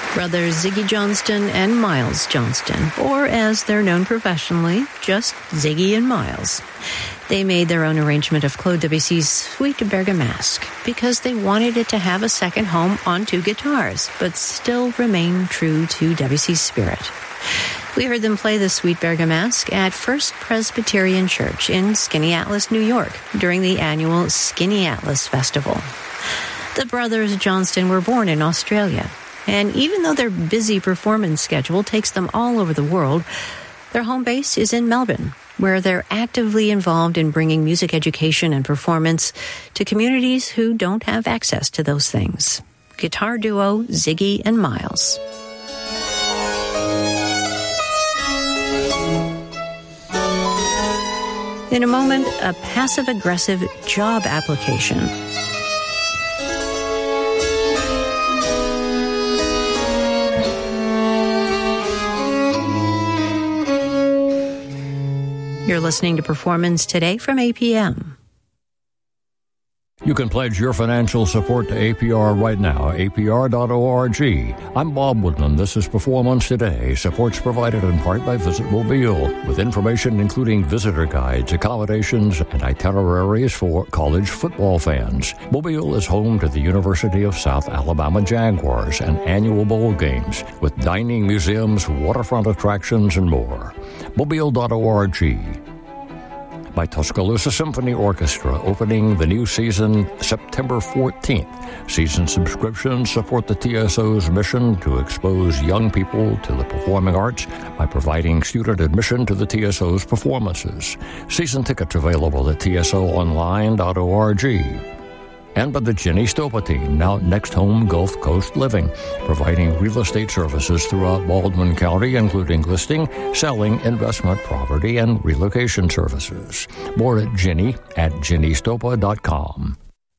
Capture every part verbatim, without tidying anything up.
Brothers Ziggy Johnston and Miles Johnston, or as they're known professionally, just Ziggy and Miles. They made their own arrangement of Claude Debussy's Suite Bergamasque because they wanted it to have a second home on two guitars, but still remain true to Debussy's spirit. We heard them play the Suite Bergamasque at First Presbyterian Church in Skaneateles, New York, during the annual Skaneateles Festival. The brothers Johnston were born in Australia, and even though their busy performance schedule takes them all over the world, their home base is in Melbourne, where they're actively involved in bringing music education and performance to communities who don't have access to those things. Guitar duo Ziggy and Miles. In a moment, a passive-aggressive job application. You're listening to Performance Today from A P M. You can pledge your financial support to A P R right now, A P R dot org. I'm Bob Woodman. This is Performance Today. Support's provided in part by Visit Mobile, with information including visitor guides, accommodations, and itineraries for college football fans. Mobile is home to the University of South Alabama Jaguars and annual bowl games, with dining, museums, waterfront attractions, and more. Mobile dot org. By Tuscaloosa Symphony Orchestra, opening the new season September fourteenth. Season subscriptions support the T S O's mission to expose young people to the performing arts by providing student admission to the T S O's performances. Season tickets available at T S O online dot org. And by the Jenny Stopa team, now Next Home Gulf Coast Living, providing real estate services throughout Baldwin County, including listing, selling, investment property, and relocation services. More at Jenny at jenny stopa dot com.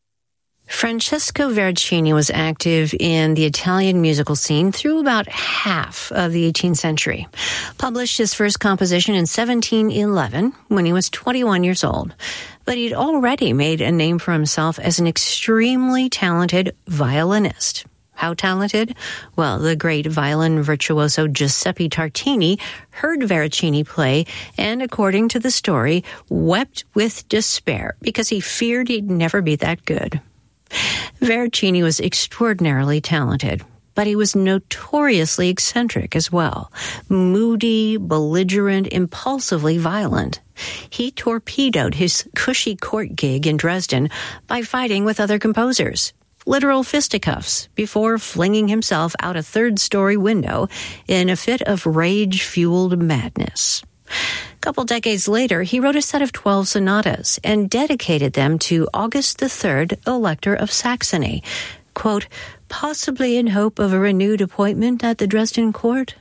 Francesco Veracini was active in the Italian musical scene through about half of the eighteenth century. Published his first composition in seventeen eleven when he was twenty-one years old. But he'd already made a name for himself as an extremely talented violinist. How talented? Well, the great violin virtuoso Giuseppe Tartini heard Veracini play and, according to the story, wept with despair because he feared he'd never be that good. Veracini was extraordinarily talented, but he was notoriously eccentric as well. Moody, belligerent, impulsively violent. He torpedoed his cushy court gig in Dresden by fighting with other composers. Literal fisticuffs before flinging himself out a third-story window in a fit of rage-fueled madness. A couple decades later, he wrote a set of twelve sonatas and dedicated them to August the Third, Elector of Saxony, quote, possibly in hope of a renewed appointment at the Dresden court.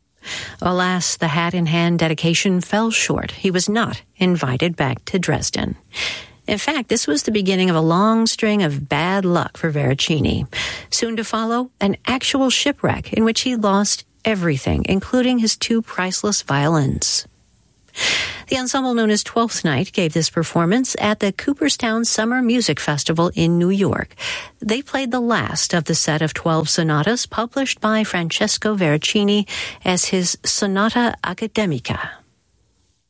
Alas, the hat-in-hand dedication fell short. He was not invited back to Dresden. In fact, this was the beginning of a long string of bad luck for Veracini. Soon to follow, an actual shipwreck in which he lost everything, including his two priceless violins. The ensemble known as Twelfth Night gave this performance at the Cooperstown Summer Music Festival in New York. They played the last of the set of twelve sonatas published by Francesco Veracini as his Sonata Academica.